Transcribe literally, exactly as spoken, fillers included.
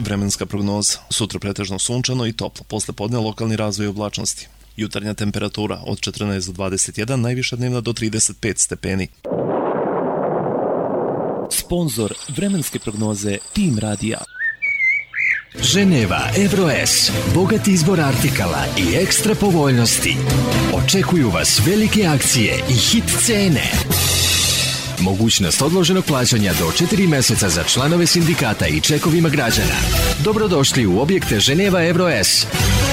Vremenska prognoza. Sutra pretežno sunčano i toplo, posle podne lokalni razvoj oblačnosti. Jutarnja temperatura od četrnaest do dvadeset jedan, najviša dnevna do trideset pet stepeni. Sponzor vremenske prognoze Tim Radija. Ženeva Evroes, bogat izbor artikala i ekstra povoljnosti. Očekuju vas velike akcije i hit cene. Mogućnost odloženog plaćanja do četiri meseca za članove sindikata i čekovima građana. Dobrodošli u objekte Ženeva Evroes.